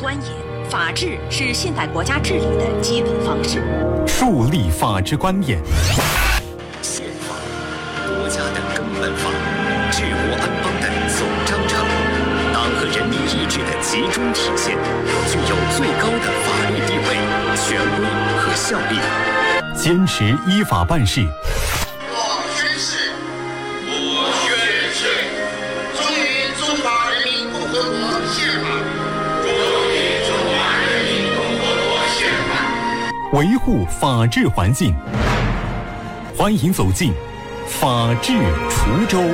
端严。法治是现代国家治理的基本方式。 树立法治观念。 宪法，国家的根本法，治国安邦的总章程，党和人民意志的集中体现，具有最高的法律地位、权威和效力。 坚持依法办事。 我宣誓，忠于中华人民共和国宪法， 维护法治环境。欢迎走进法治滁州。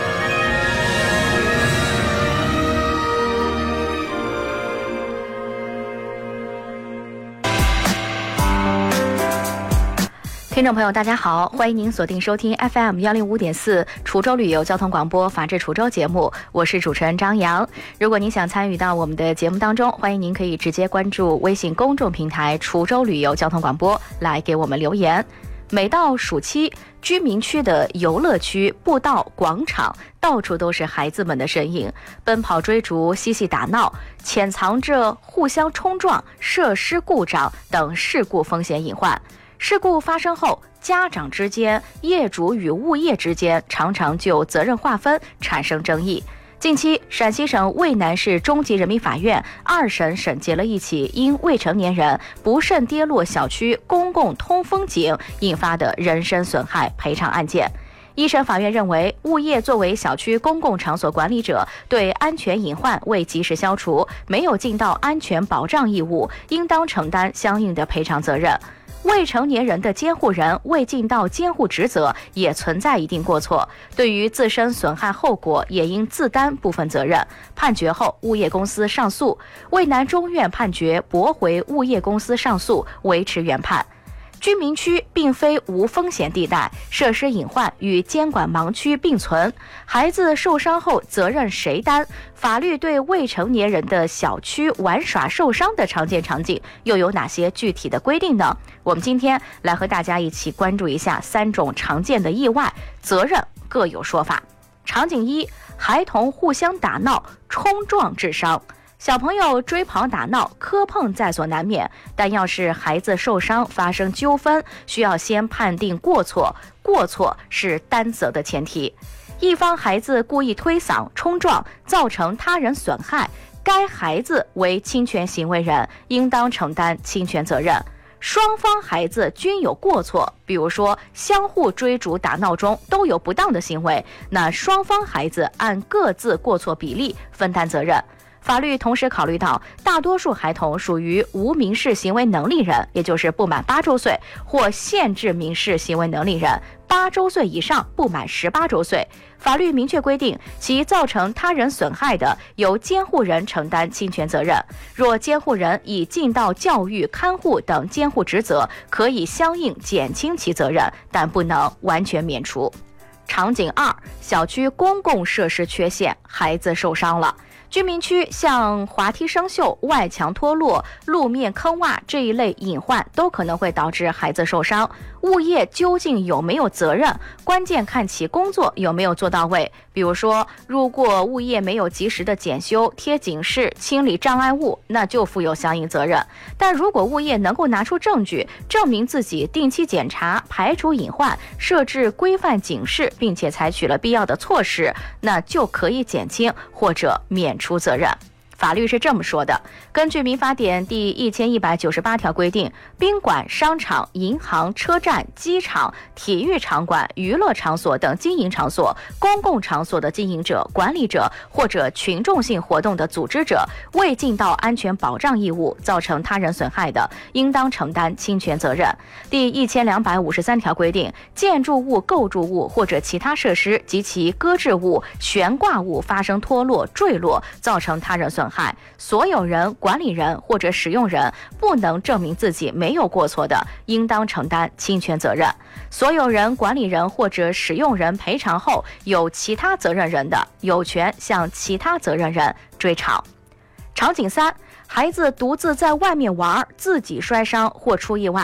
听众朋友大家好，欢迎您锁定收听 FM 105.4滁州旅游交通广播法治滁州节目，我是主持人张扬。如果您想参与到我们的节目当中，欢迎您可以直接关注微信公众平台滁州旅游交通广播来给我们留言。每到暑期，居民区的游乐区、步道、广场到处都是孩子们的身影，奔跑追逐、嬉戏打闹，潜藏着互相冲撞、设施故障等事故风险隐患。事故发生后，家长之间、业主与物业之间常常就责任划分产生争议。近期，陕西省渭南市中级人民法院二审审结了一起因未成年人不慎跌落小区公共通风井引发的人身损害赔偿案件。一审法院认为，物业作为小区公共场所管理者，对安全隐患未及时消除，没有尽到安全保障义务，应当承担相应的赔偿责任。未成年人的监护人未尽到监护职责，也存在一定过错，对于自身损害后果也应自担部分责任。判决后，物业公司上诉，渭南中院判决驳回物业公司上诉，维持原判。居民区并非无风险地带，设施隐患与监管盲区并存，孩子受伤后责任谁担？法律对未成年人的小区玩耍受伤的常见场景又有哪些具体的规定呢？我们今天来和大家一起关注一下3种常见的意外，责任各有说法。场景1，孩童互相打闹，冲撞致伤。小朋友追跑打闹，磕碰在所难免，但要是孩子受伤发生纠纷，需要先判定过错，过错是担责的前提。一方孩子故意推搡、冲撞，造成他人损害，该孩子为侵权行为人，应当承担侵权责任。双方孩子均有过错，比如说相互追逐打闹中都有不当的行为，那双方孩子按各自过错比例分担责任。法律同时考虑到大多数孩童属于无民事行为能力人，也就是不满8周岁，或限制民事行为能力人，8周岁以上不满18周岁。法律明确规定，其造成他人损害的，由监护人承担侵权责任。若监护人已尽到教育、看护等监护职责，可以相应减轻其责任，但不能完全免除。场景2，小区公共设施缺陷，孩子受伤了。居民区像滑梯生锈、外墙脱落、路面坑洼这一类隐患都可能会导致孩子受伤。物业究竟有没有责任，关键看其工作有没有做到位。比如说，如果物业没有及时的检修、贴警示、清理障碍物，那就负有相应责任。但如果物业能够拿出证据，证明自己定期检查、排除隐患、设置规范警示，并且采取了必要的措施，那就可以减轻或者免除责任。法律是这么说的，根据民法典第1198条规定，宾馆、商场、银行、车站、机场、体育场馆、娱乐场所等经营场所、公共场所的经营者、管理者或者群众性活动的组织者，未尽到安全保障义务，造成他人损害的，应当承担侵权责任。第1253条规定，建筑物、构筑物或者其他设施及其搁置物、悬挂物发生脱落、坠落，造成他人损害，所有人、管理人或者使用人不能证明自己没有过错的，应当承担侵权责任。所有人、管理人或者使用人赔偿后，有其他责任人的，有权向其他责任人追偿。场景3，孩子独自在外面玩，自己摔伤或出意外。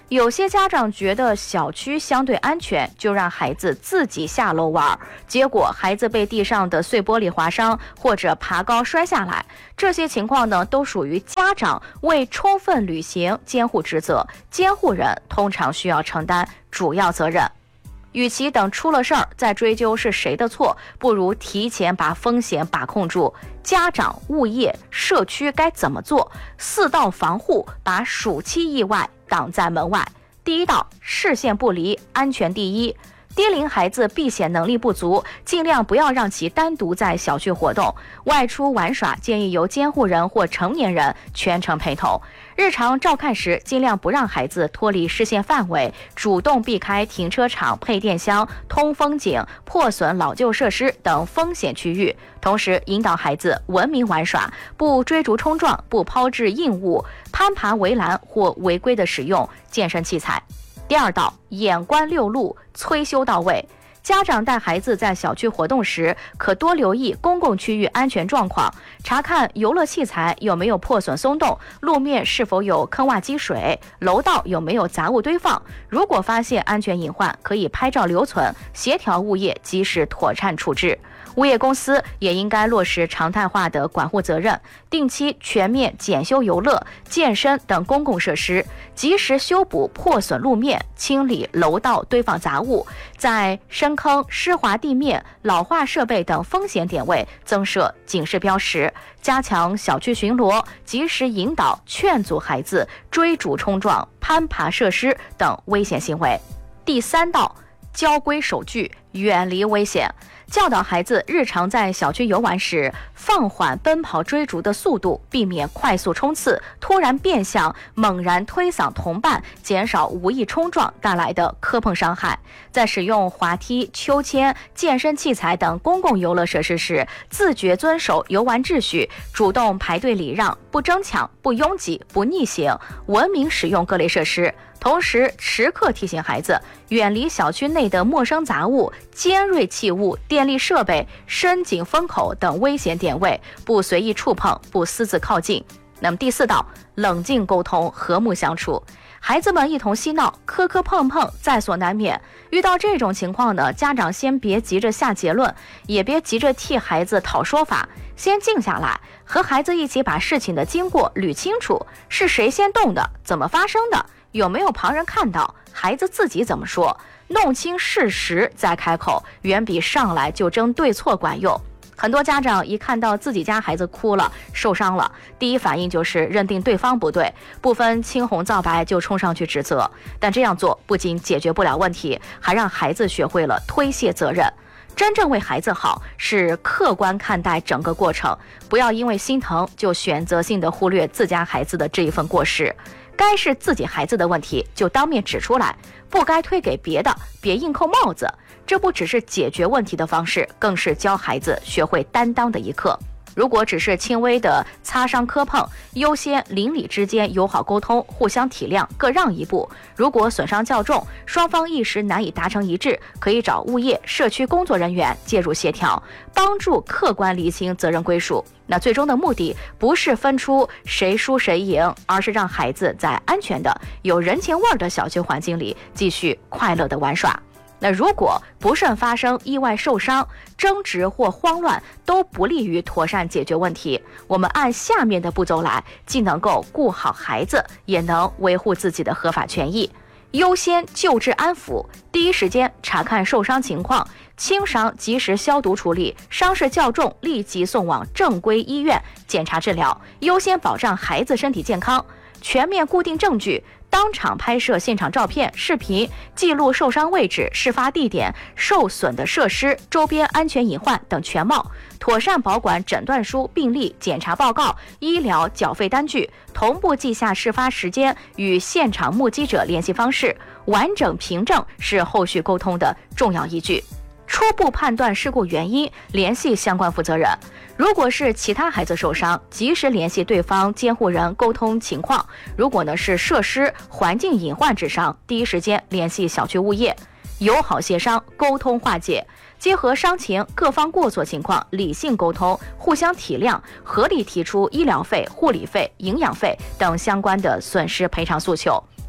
有些家长觉得小区相对安全，就让孩子自己下楼玩，结果孩子被地上的碎玻璃划伤，或者爬高摔下来。这些情况呢，都属于家长未充分履行监护职责，监护人通常需要承担主要责任。与其等出了事儿再追究是谁的错，不如提前把风险把控住。家长、物业、社区该怎么做？4道防护，把暑期意外挡在门外。第一道，视线不离，安全第一。低龄孩子避险能力不足，尽量不要让其单独在小区活动。外出玩耍建议由监护人或成年人全程陪同。日常照看时，尽量不让孩子脱离视线范围，主动避开停车场、配电箱、通风井、破损老旧设施等风险区域。同时，引导孩子文明玩耍，不追逐冲撞，不抛掷硬物、攀爬围栏或违规的使用健身器材。第二道，眼观六路，催修到位。家长带孩子在小区活动时，可多留意公共区域安全状况，查看游乐器材有没有破损松动，路面是否有坑洼积水，楼道有没有杂物堆放。如果发现安全隐患，可以拍照留存，协调物业及时妥善处置。物业公司也应该落实常态化的管护责任，定期全面检修游乐、健身等公共设施，及时修补破损路面，清理楼道堆放杂物，在深坑、湿滑地面、老化设备等风险点位增设警示标识，加强小区巡逻，及时引导劝阻孩子追逐冲撞、攀爬设施等危险行为。第三道，交规守矩，远离危险。教导孩子日常在小区游玩时，放缓奔跑追逐的速度，避免快速冲刺、突然变向、猛然推搡同伴，减少无意冲撞带来的磕碰伤害。在使用滑梯、秋千、健身器材等公共游乐设施时，自觉遵守游玩秩序，主动排队礼让，不争抢、不拥挤、不逆行，文明使用各类设施。同时，时刻提醒孩子远离小区内的陌生杂物、尖锐器物、电力设备、深井风口等危险点位，不随意触碰，不私自靠近。那么第四道，冷静沟通，和睦相处。孩子们一同嬉闹，磕磕碰碰在所难免。遇到这种情况呢，家长先别急着下结论，也别急着替孩子讨说法，先静下来，和孩子一起把事情的经过捋清楚，是谁先动的，怎么发生的，有没有旁人看到，孩子自己怎么说，弄清事实再开口，远比上来就争对错管用。很多家长一看到自己家孩子哭了、受伤了，第一反应就是认定对方不对，不分青红皂白就冲上去指责。但这样做不仅解决不了问题，还让孩子学会了推卸责任。真正为孩子好，是客观看待整个过程，不要因为心疼就选择性的忽略自家孩子的这一份过失。该是自己孩子的问题就当面指出来，不该推给别的，别硬扣帽子。这不只是解决问题的方式，更是教孩子学会担当的一课。如果只是轻微的擦伤磕碰，优先邻里之间友好沟通，互相体谅，各让一步。如果损伤较重，双方一时难以达成一致，可以找物业、社区工作人员介入协调，帮助客观厘清责任归属。那最终的目的不是分出谁输谁赢，而是让孩子在安全的、有人情味的小区环境里继续快乐的玩耍。那如果不慎发生意外受伤、争执或慌乱，都不利于妥善解决问题。我们按下面的步骤来，既能够顾好孩子，也能维护自己的合法权益。优先救治安抚，第一时间查看受伤情况，轻伤及时消毒处理，伤势较重立即送往正规医院检查治疗，优先保障孩子身体健康。全面固定证据，当场拍摄现场照片、视频，记录受伤位置、事发地点、受损的设施、周边安全隐患等全貌，妥善保管诊断书、病历、检查报告、医疗缴费单据，同步记下事发时间与现场目击者联系方式，完整凭证是后续沟通的重要依据。初步判断事故原因，联系相关负责人。如果是其他孩子受伤，及时联系对方监护人沟通情况。如果是设施环境隐患致伤，第一时间联系小区物业，友好协商，沟通化解，结合伤情、各方过错情况，理性沟通，互相体谅，合理提出医疗费、护理费、营养费等相关的损失赔偿诉求。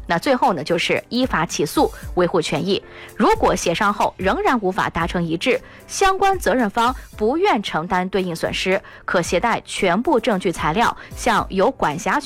那最后呢，就是依法起诉，维护权益。如果协商后仍然无法达成一致，相关责任方不愿承担对应损失，可携带全部证据材料向有管辖